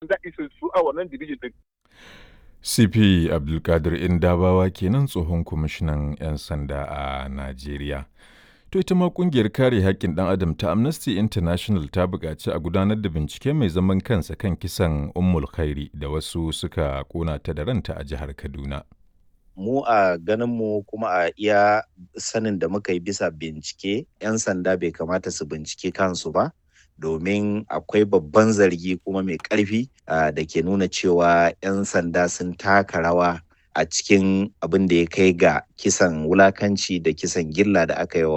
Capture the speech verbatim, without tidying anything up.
sanda isassu a wannan division din. C P Abdulkadir Indabawa kenan tsohon kwamishinan 'yan sanda a Najeriya. To ita ma kungiyar kare haƙƙin ɗan adam ta Amnesty International ta buƙaci a gudanar da bincike mai zaman kansa kan kisan Ummul Khairi da wasu suka ƙona ta da ranta a jihar Kaduna. Mu a ganinmu kuma a iya sanin da muka yi bisa bincike, 'yan sanda bai kamata su bincike kansu ba, domin akwai babban zargi kuma mai ƙarfi da ke nuna cewa 'yan sanda sun taka rawa a cikin abin da ya kai ga kisan wulakanci da kisan gilla da aka yi wa